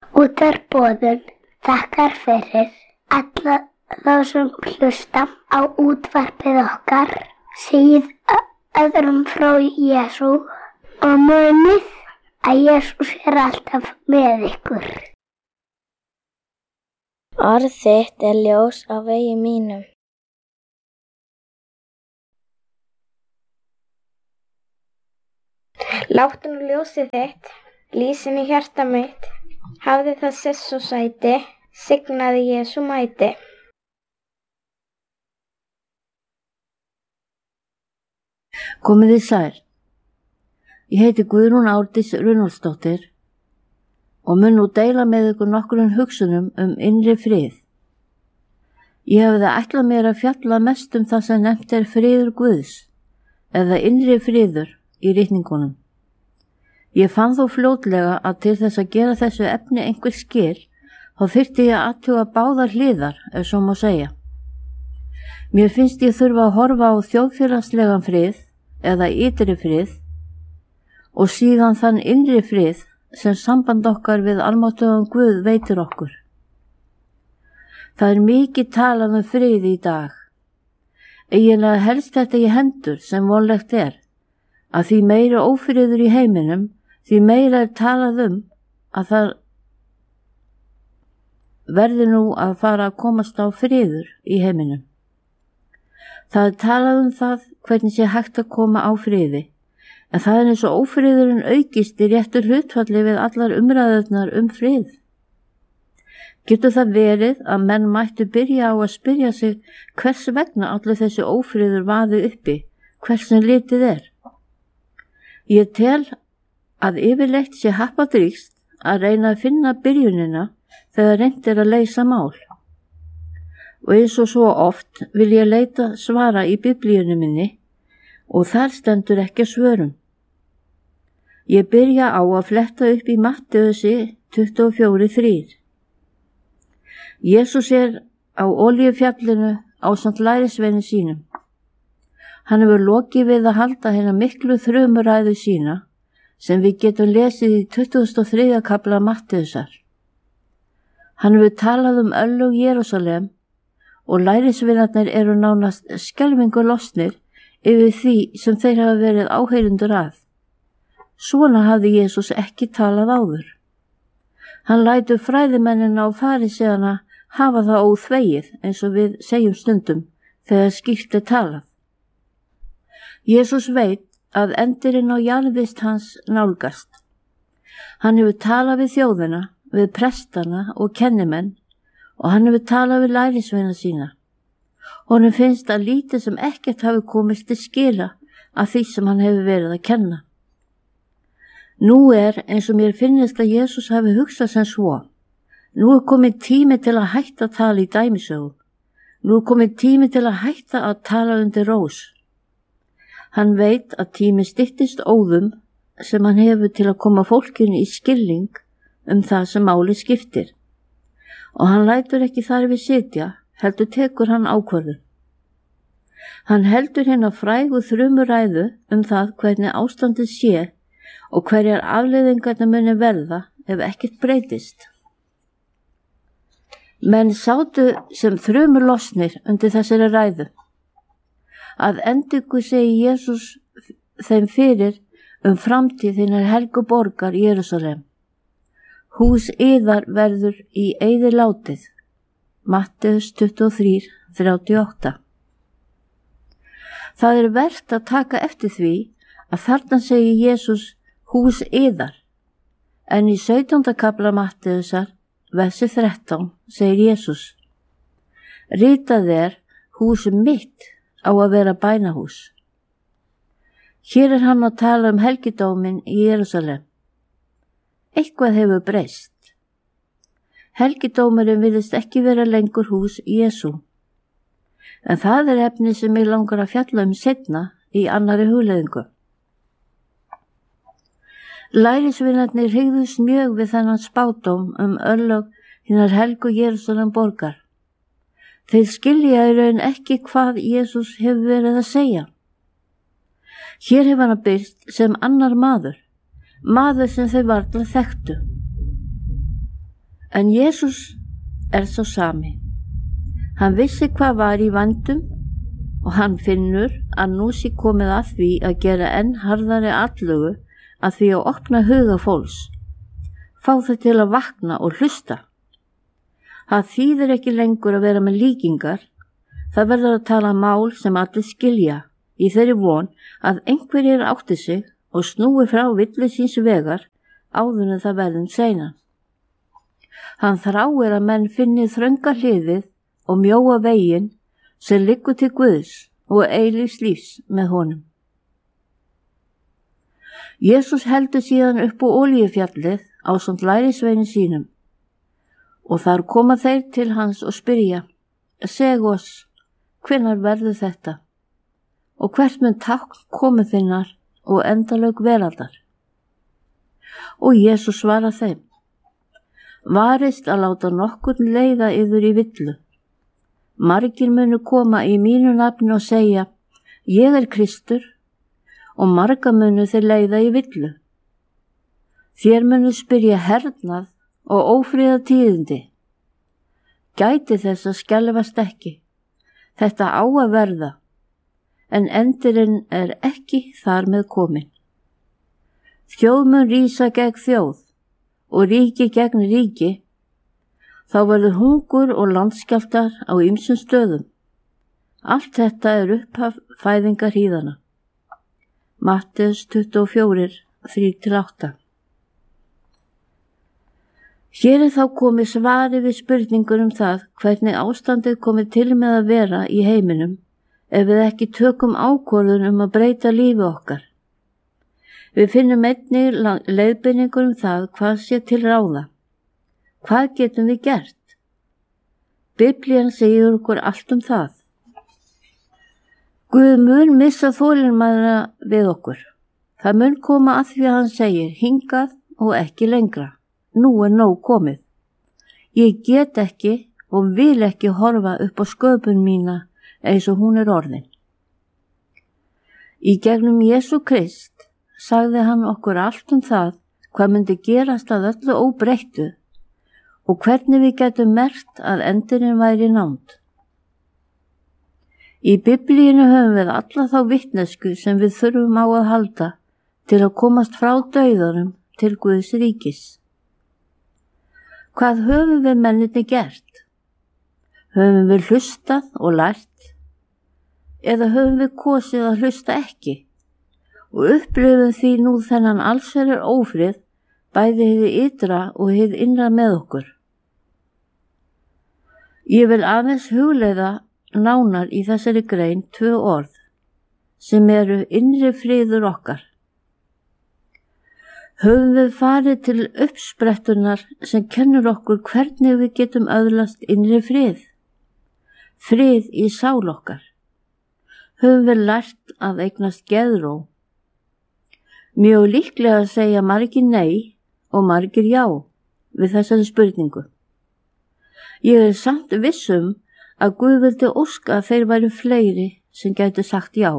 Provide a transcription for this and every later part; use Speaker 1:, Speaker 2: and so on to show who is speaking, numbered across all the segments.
Speaker 1: Útvarpsboðun þakkar fyrir alla þá sem hlusta á útvarpið okkar, segið öðrum frá Jesú og munið að Jesús alltaf með ykkur.
Speaker 2: Orð þitt ljós á vegi mínum. Láttu nú ljósið þitt lýsi í hjarta mitt, hafði það sess og sæti, signaði Jesú mæti.
Speaker 3: Komiði sæl. Ég heiti Guðrún Árdís Runólfsdóttir og mun nú deila með ykkur nokkrum hugsunum innri frið. Ég hefði ætlað mér að fjalla mest það sem nefnt friður Guðs eða innri friður í ritningunum. Ég fann þó fljótlega að til þess að gera þessu efni einhver skil, þá þyrfti ég að athuga báðar hliðar, ef svo má segja. Mér finnst ég þurfa að horfa á þjóðfélagslegan frið eða ytri frið og síðan þann innri frið sem samband okkar við almáttugan Guð veitir okkur. Það mikið talað frið í dag. Eiginlega helst þetta í hendur sem vonlegt að því meira ófriður í heiminum, því meira talað að það verði nú að fara að komast á friður í heiminum. Það talað það hvernig sé hægt að koma á friði, en það eins og ófriðurinn aukist í réttu hlutfalli við allar umræðurnar frið. Getur það verið að menn mættu byrja á að spyrja sig hvers vegna allir þessi ófriður vaði uppi, hversin litið Ég tel að yfirleitt sé happadrýgst að reyna að finna byrjunina þegar reynt að leysa mál. Og eins og svo oft vil ég leita svara í biblíunni minni og þar stendur ekki svörum. Ég byrja á að fletta upp í Mattheusi 24:3. Jesús á Olíufjallinu ásamt lærisveinum sínum. Hann hefur lokið við að halda hérna miklu þrumuræðu sína sem við getum lesið í 23. kafla Mattheusar. Hann hefur talað örlög Jerúsalem og lærisveinarnir eru nánast skelfingu lostnir yfir því sem þeir hafa verið áheyrendur að. Svona hafði Jesús ekki talað áður. Hann lætur fræðimennina og faríseana hafa það óþvegið eins og við segjum stundum þegar skýrt talað. Jesús veit að endirinn á jarðvist hans nálgast. Hann hefur talað við þjóðina, við prestana og kennimenn og hann hefur talað við lærisveina sína. Honum finnst að lítið sem ekkert hafi komist til skila af því sem hann hefur verið að kenna. Nú eins og mér finnist að Jesús hafi hugsað sem svo. Nú kominn tími til að hætta að tala í dæmisögum. Nú kominn tími til að hætta að tala undir rós. Hann veit að tími styttist óðum sem hann hefur til að koma fólkinu í skilning það sem máli skiptir. Og hann lætur ekki þar við sitja, heldur tekur hann ákvörðun. Hann heldur hérna frægu þrumuræðu það hvernig ástandið sé og hverjar afleiðingarnar muni verða ef ekkert breytist. Menn sátu sem þrumur losnir undir þessari ræðu. Að endingu segi Jesús þeim fyrir framtíð hinnar helgu borgar Jerúsalem. Hús yðar verður í eyði látið. Matteus 23:38. Það vert að taka eftir því að þarna segi Jesús hús yðar, en í 17. kafla Matteusar, versi 13, segir Jesús: Ritað hús mitt á að vera bænahús. Hér hann að tala helgidóminn í Jerúsalem. Eitthvað hefur breyst. Helgidómurinn virðist ekki vera lengur hús Jesú. En það efni sem mig langar að fjalla seinna í annarri hugleiðingu. Lærisveinarnir hryggðust mjög við þennan spádóm örlög hinnar helgu Jerúsalem borgar. Þeir skilja í raun ekki hvað Jesús hefur verið að segja. Hér hefur hann birst sem annar maður sem þeir varla þekktu. En Jesús sá sami. Hann vissi hvað var í vandum og hann finnur að nú sé komið að því að gera enn harðari atlögu að því að opna huga fólks, fá þau til að vakna og hlusta. Það þýðir ekki lengur að vera með líkingar, það verður að tala mál sem allir skilja í þeirri von að einhverjir átti sig og snúi frá villu síns vegar áður en það verðum seinan. Hann þráir að menn finni þrönga hliðið og mjóa veginn sem liggur til Guðs og eilífs lífs með honum. Jesús heldur síðan upp á Olíufjallið ásamt lærisveinum sínum og þar koma þeir til hans og spyrja: Seg oss, hvenær verður þetta? Og hvert mun tákn komu þinnar og endalög veraldar? Og Jesús svarar þeim: Varist að láta nokkurn leiða yður í villu. Margir munu koma í mínu nafni og segja: Ég Kristur, og marga munu þeir leiða í villu. Þér munu spyrja hernað og ófríða tíðindi. Gæti þess að skelfast ekki. Þetta á að verða, en endurinn ekki þar með komin. Þjóð mun rísa gegn þjóð og ríki gegn ríki. Þá verður hungur og landskjálftar á ýmsum stöðum. Allt þetta upphaf fæðingar hríðanna. Matteus 24, 3-8. Hér þá komið svari við spurningur það hvernig ástandið komið til með að vera í heiminum ef við ekki tökum ákvörðun að breyta lífi okkar. Við finnum einnig leiðbeiningur það hvað sé til ráða. Hvað getum við gert? Biblían segir okkur allt það. Guð mun missa þolinmæðina við okkur. Það mun koma að því að hann segir: hingað og ekki lengra. Nú nóg komið. Ég get ekki og vil ekki horfa upp á sköpun mína eins og hún orðin. Í gegnum Jesú Krist sagði hann okkur allt það hvað myndi gerast að öllu óbreyttu og hvernig við getum merkt að endurinn væri nánd. Í Biblíinu höfum við alla þá vitnesku sem við þurfum á að halda til að komast frá dauðanum til Guðs ríkis. Hvað höfum við mennirni gert? Höfum við hlustað og lært? Eða höfum við kosið að hlusta ekki? Og upplifum því nú þennan allsherjar ófrið, bæði hið ytra og hið innra með okkur. Ég vil aðeins hugleiða nánar í þessari grein 2 orð sem innri friður okkar. Höfum við farið til uppsprettunar sem kennur okkur hvernig við getum öðlast innri frið? Frið í sál okkar. Höfum við lært að eignast geðró? Mjög líklega segja margir nei og margir já við þessari spurningu. Ég samt vissum að Guð vildi óska að þeir væru fleiri sem gætu sagt já.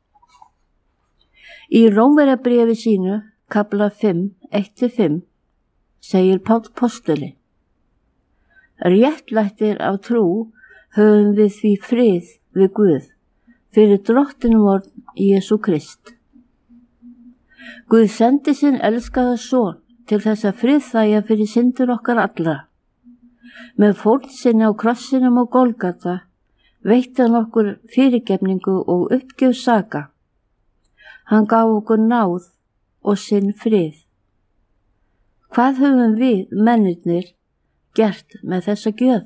Speaker 3: Í Rómverjabréfi sínu, kafla 5, 1-5, segir Páll postuli: Réttlættir af trú höfum við því frið við Guð fyrir drottinum vor Jesú Krist. Guð sendi sinn elskaða son til þess að friðþægja fyrir syndir okkar allra. Með fórn sinni á krossinum og Golgata veitti hann okkur fyrirgefningu og uppgjöf saka. Hann gaf okkur náð og sinn frið. Hvað höfum við, mennirnir, gert með þessa gjöf?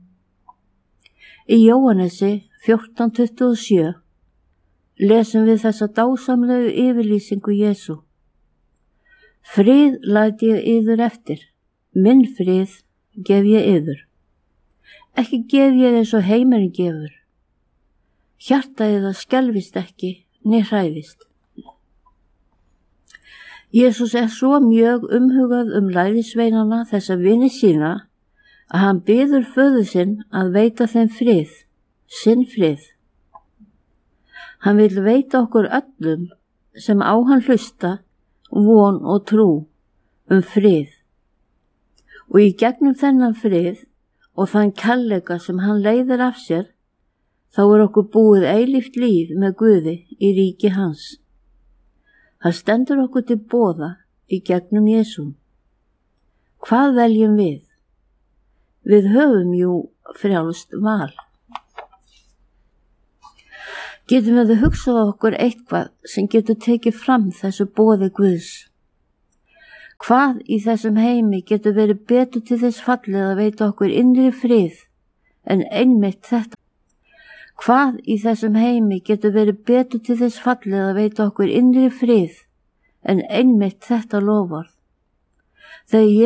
Speaker 3: Í Jóhannesi 14:27 lesum við þessa dásamlegu yfirlýsingu Jesú: Frið læt ég yður eftir, minn frið gef ég yður. Ekki gef ég eins og heimurinn gefur. Hjarta yðar skelfist ekki, né hræðist. Jesús svo mjög umhugað lærisveinana þessa vini sína að hann biður föður sinn að veita þeim frið, sinn frið. Hann vil veita okkur öllum sem á hann hlusta von og trú frið. Og í gegnum þennan frið og þann kærleika sem hann leiðir af sér, þá okkur búið eilíft líf með Guði í ríki hans. Það stendur okkur til boða í gegnum Jesú. Hvað veljum við? Við höfum jú frjálst val. Getum við að hugsa okkur eitthvað sem getur tekið fram þessu boði Guðs? Hvað í þessum heimi getur verið betur til þess fallið að veita okkur innri frið en einmitt þetta? Hvað í þessum heimi getur verið betur til þess fallið að veita okkur innri frið en einmitt þetta loforð? Þegar